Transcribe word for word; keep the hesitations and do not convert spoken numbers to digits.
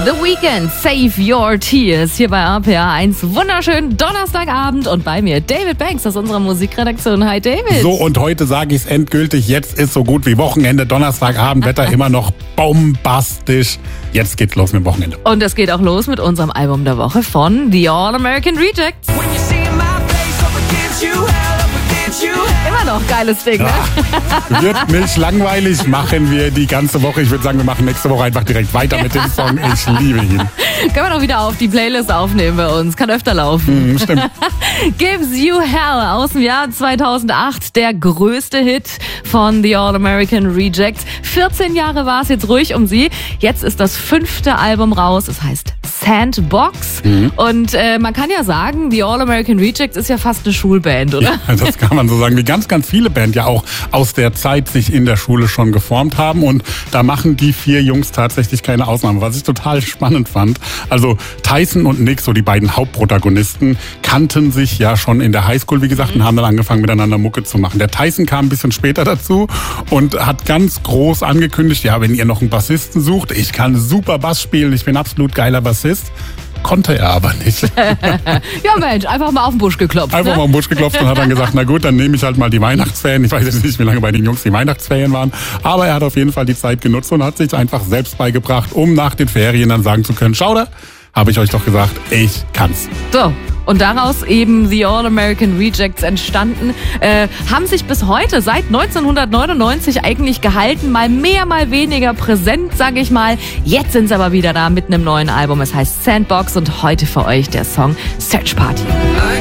The Weeknd, Save Your Tears, hier bei R P R eins. Wunderschönen Donnerstagabend und bei mir David Banks aus unserer Musikredaktion. Hi David. So, und heute sage ich es endgültig, jetzt ist so gut wie Wochenende, Donnerstagabend, Wetter immer noch bombastisch. Jetzt geht's los mit dem Wochenende. Und es geht auch los mit unserem Album der Woche von The All American Rejects. Immer noch geiles Ding, ne? Ach, wird nicht langweilig, machen wir die ganze Woche. Ich würde sagen, wir machen nächste Woche einfach direkt weiter mit dem Song. Ich liebe ihn. Können wir doch wieder auf die Playlist aufnehmen bei uns. Kann öfter laufen. Mm, stimmt. Gives You Hell aus dem Jahr zweitausendacht. Der größte Hit von The All American Rejects. vierzehn Jahre war es jetzt ruhig um sie. Jetzt ist das fünfte Album raus. Es heißt Sandbox. Mhm. Und äh, man kann ja sagen, The All American Rejects ist ja fast eine Schulband, oder? Ja, das kann man so sagen. Wie ganz, ganz viele Bands ja auch aus der Zeit sich in der Schule schon geformt haben. Und da machen die vier Jungs tatsächlich keine Ausnahme, was ich total spannend fand. Also Tyson und Nick, so die beiden Hauptprotagonisten, kannten sich ja schon in der Highschool, wie gesagt, mhm. und haben dann angefangen, miteinander Mucke zu machen. Der Tyson kam ein bisschen später dazu und hat ganz groß angekündigt, ja, wenn ihr noch einen Bassisten sucht, ich kann super Bass spielen, ich bin absolut geiler Bassist. Konnte er aber nicht. Ja Mensch, einfach mal auf den Busch geklopft. Einfach ne? mal auf den Busch geklopft und hat dann gesagt, na gut, dann nehme ich halt mal die Weihnachtsferien. Ich weiß jetzt nicht, wie lange bei den Jungs die Weihnachtsferien waren, aber er hat auf jeden Fall die Zeit genutzt und hat sich einfach selbst beigebracht, um nach den Ferien dann sagen zu können, schau da, habe ich euch doch gesagt, ich kann's. So. Und daraus eben The All American Rejects entstanden, äh, haben sich bis heute, seit neunzehnhundertneunundneunzig eigentlich gehalten, mal mehr, mal weniger präsent, sage ich mal. Jetzt sind sie aber wieder da mit einem neuen Album, es heißt Sandbox und heute für euch der Song Search Party.